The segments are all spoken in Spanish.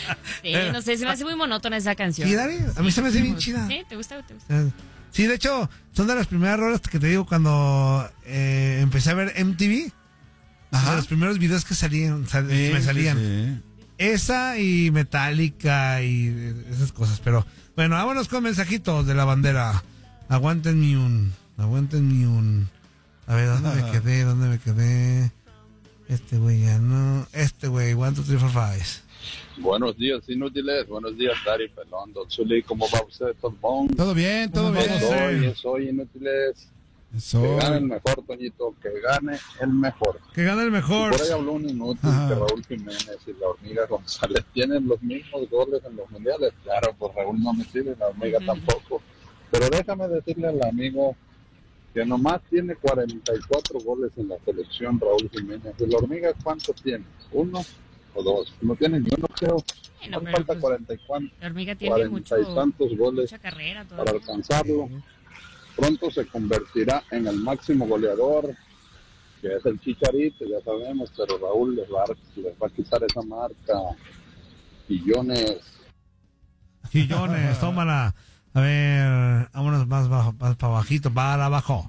Sí, no sé, se me hace muy monótona esa canción. Sí, Dari, a mí se me hace bien chida. ¿Sí? ¿Te gusta? ¿Te gusta? Sí, de hecho, son de las primeras rolas que te digo cuando empecé a ver MTV. Ajá. De los primeros videos que me salían. Sí. Esa y Metallica y esas cosas. Pero bueno, vámonos con mensajitos de la bandera. Aguántenme un. A ver, ¿dónde me quedé? Este güey ya no. Este güey, 1, 2, 3, 4, 5. Buenos días, inútiles. Buenos días, Dari Pelón. Don Zuli, ¿cómo va usted? ¿Todo bon? Todo bien, todo bien. Soy inútiles. Eso. Que gane el mejor, Toñito. Que gane el mejor. Que gane el mejor. Por ahí habló un inútil que Raúl Jiménez y la Hormiga González tienen los mismos goles en los mundiales. Claro, pues Raúl no me sirve, la Hormiga tampoco. Pero déjame decirle al amigo que nomás tiene 44 goles en la selección, Raúl Jiménez. ¿Y la Hormiga cuántos tiene? ¿1 o 2? No tiene ni uno, creo. Bueno, Falta pues, 44. la Hormiga tiene 40 y tantos goles mucha carrera para todavía. alcanzarlo. Pronto se convertirá en el máximo goleador, que es el Chicharito, ya sabemos, pero Raúl les va a quitar esa marca. Millones. Tómala. A ver, vámonos más para bajito, para abajo.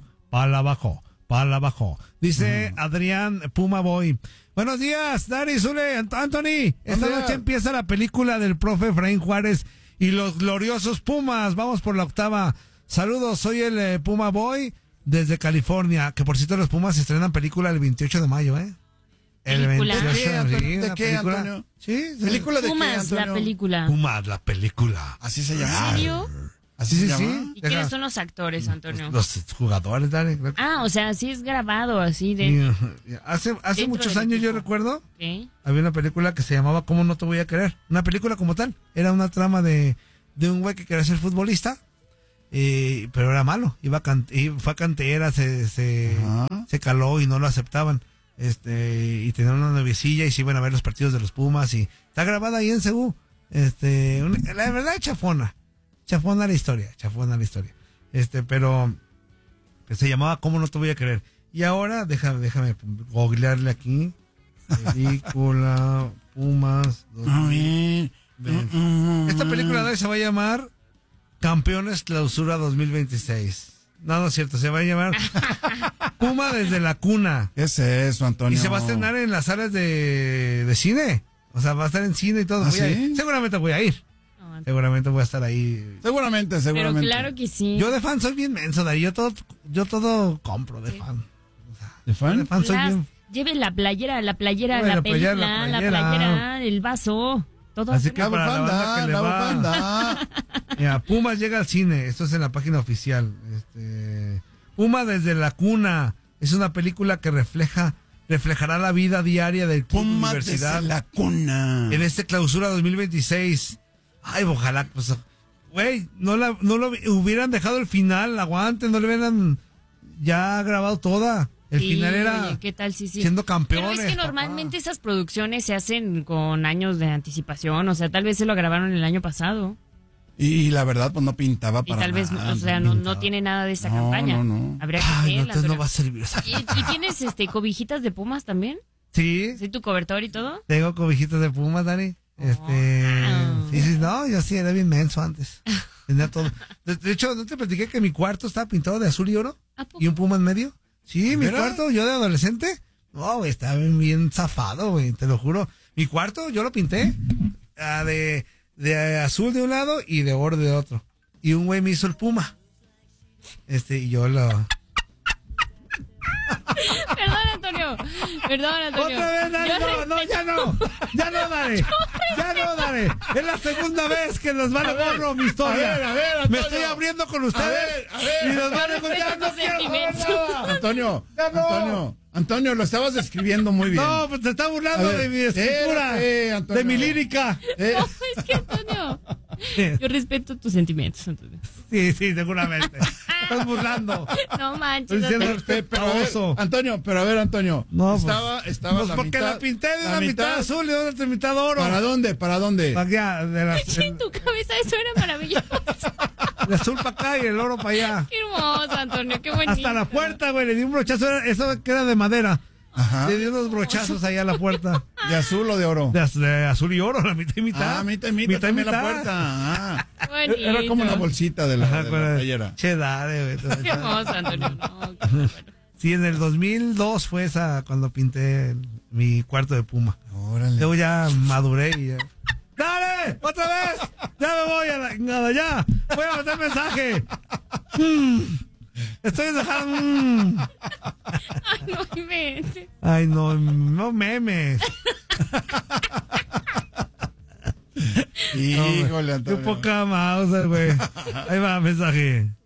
Dice Adrián Puma Boy. Buenos días, Dari, Zule, Anthony. Esta noche empieza la película del profe Efraín Juárez y los gloriosos Pumas. Vamos por la 8ª. Saludos, soy el Puma Boy desde California. Que por cierto, los Pumas estrenan película el 28 de mayo, ¿eh? ¿Película? ¿De qué, Antonio? Sí. ¿Película de Pumas, qué, Antonio? la película. Pumas, la película. Así se llama. ¿En serio? ¿Así se llama? ¿Y quiénes son los actores, Antonio? Los jugadores, Dani. O sea, sí es grabado así de... Hace muchos años yo recuerdo, ¿Qué? había una película que se llamaba ¿Cómo no te voy a querer? Una película como tal. Era una trama de un güey que quería ser futbolista, pero era malo. Fue a cantera, se caló y no lo aceptaban. Y tenía una noviecilla y se iban a ver los partidos de los Pumas y está grabada ahí en Ceú. La verdad, chafona la historia. Pero que se llamaba ¿Cómo no te voy a querer? Y ahora, déjame googlearle aquí. Película Pumas 2020. Esta película de hoy se va a llamar Campeones Clausura 2026. No es cierto, se va a llamar Puma desde la cuna. ¿Qué es eso, Antonio? Y se va a estrenar en las salas de cine. O sea, va a estar en cine y todo. ¿Ah, sí? Seguramente voy a ir. Seguramente voy a estar ahí. Seguramente. Pero claro que sí. Yo de fan soy bien menso, Dari. Yo todo compro de fan. ¿De fan? De fan soy bien. Lleve la playera, la Bueno, película, la playera, el vaso. Todo. Así que La para la banda que le va. bufanda. Mira, Pumas llega al cine. Esto es en la página oficial. Puma desde la cuna. Es una película que reflejará la vida diaria del club Puma universidad desde la cuna. en Clausura 2026. Ay, ojalá, pues, güey, no lo hubieran dejado el final, aguante, no le hubieran ya grabado toda. El final era oye, ¿qué tal? Sí. siendo campeones. Pero es que normalmente esas producciones se hacen con años de anticipación, o sea, tal vez se lo grabaron el año pasado. Y la verdad, pues no pintaba Y para tal vez, nada. o sea, no tiene nada de esta campaña. No. Habría que Ay, hacerla. entonces no va a servir esa ¿Y tienes cobijitas de Pumas también? Sí, ¿Sí, tu cobertor y todo? tengo cobijitas de Pumas, Dani. Sí, no, yo sí era bien menso antes. Tenía todo. De hecho, ¿no te platiqué que mi cuarto estaba pintado de azul y oro? ¿A poco? ¿Y un puma en medio? Sí, mi ¿Verdad? cuarto, yo de adolescente. No, güey, estaba bien zafado, güey, te lo juro. Mi cuarto, yo lo pinté de azul de un lado y de oro de otro. Y un güey me hizo el puma. Y yo lo... Perdón, Antonio. Otra vez, Dani, ya no, Dani. Ya no, Dani. Es la segunda vez que nos van a borrar mi historia. A ver, Antonio. Me estoy abriendo con ustedes. A ver. Y nos van a Respeto contar, no tus quiero sentimientos. saber nada. Antonio, lo estabas describiendo muy bien. No, pues te está burlando A ver, de mi escritura, Antonio. de mi lírica. No, es que, Antonio, yo respeto tus sentimientos, Antonio. Sí, seguramente. Estás burlando. No manches, Estoy diciendo Antonio. Pero a ver, baboso. Antonio. No, pues, estaba pues la porque mitad, la pinté de una mitad azul y de otra mitad oro. ¿Para dónde? Para allá, En tu cabeza eso era maravilloso. de azul para acá y el oro para allá. Qué hermoso, Antonio, qué bonito. Hasta la puerta, güey, le di un brochazo, eso queda de madera. Ajá. Le dio unos brochazos ahí a la puerta. ¿De azul o de oro? De azul y oro, la mitad y mitad. Ah, mitad y mitad también la puerta. Ah. Bonito. Era como una bolsita de Ajá, la con playera. Qué hermoso, Antonio. No, qué bueno. Sí, en el 2002 fue esa cuando pinté mi cuarto de Puma. Órale. Luego ya maduré y ya. ¡Dale! ¡Otra vez! ¡Ya me voy a la nada! ¡Ya! ¡Voy a mandar mensaje! Estoy dejando. Ay, no inventes. Ay, no memes. Híjole, Qué Antonio. poca mouse, güey. Ahí va, mensaje.